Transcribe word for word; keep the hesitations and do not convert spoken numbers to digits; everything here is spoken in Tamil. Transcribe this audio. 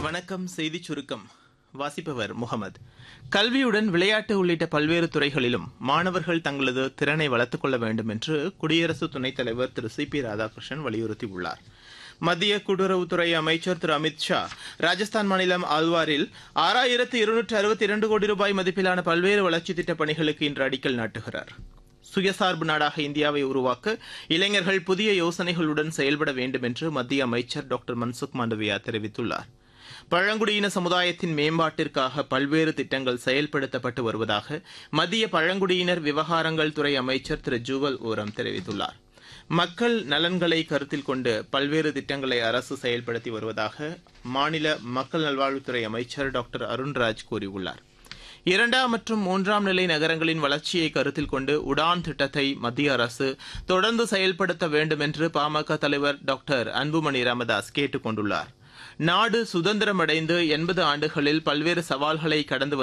வணக்கம். செய்திச் சுருக்கம் வாசிப்பவர் முகமது. கல்வியுடன் விளையாட்டு உள்ளிட்ட பல்வேறு துறைகளிலும் மாணவர்கள் தங்களது திறனை வளர்த்துக் கொள்ள வேண்டும் என்று குடியரசு துணைத் தலைவர் திரு சி பி ராதாகிருஷ்ணன் வலியுறுத்தியுள்ளார். மத்திய கூட்டுறவுத்துறை அமைச்சர் திரு அமித் ஷா ராஜஸ்தான் மாநிலம் ஆல்வாரில் ஆறாயிரத்து இருநூற்று அறுபத்தி இரண்டு கோடி ரூபாய் மதிப்பிலான பல்வேறு வளர்ச்சித் திட்டப் பணிகளுக்கு இன்று அடிக்கல் நாட்டுகிறார். சுயசார்பு நாடாக இந்தியாவை உருவாக்க இளைஞர்கள் புதிய யோசனைகளுடன் செயல்பட வேண்டும் என்று மத்திய அமைச்சர் டாக்டர் மன்சுக் மாண்டவியா தெரிவித்துள்ளார். பழங்குடியின சமுதாயத்தின் மேம்பாட்டிற்காக பல்வேறு திட்டங்கள் செயல்படுத்தப்பட்டு வருவதாக மத்திய பழங்குடியினர் விவகாரங்கள் துறை அமைச்சர் திரு ஜுவல் ஓரம் தெரிவித்துள்ளார். மக்கள் நலன்களை கருத்தில் கொண்டு பல்வேறு திட்டங்களை அரசு செயல்படுத்தி வருவதாக மாநில மக்கள் நல்வாழ்வுத்துறை அமைச்சர் டாக்டர் அருண்ராஜ் கூறியுள்ளார். இரண்டாம் மற்றும் மூன்றாம் நிலை நகரங்களின் வளர்ச்சியை கருத்தில் கொண்டு உடான் திட்டத்தை மத்திய அரசு தொடர்ந்து செயல்படுத்த வேண்டும் என்று பாமக தலைவர் டாக்டர் அன்புமணி ராமதாஸ் கேட்டுக் கொண்டுள்ளார். நாடு சுதந்திரம் அடைந்து எண்பது ஆண்டுகளில் பல்வேறு சவால்களை கடந்து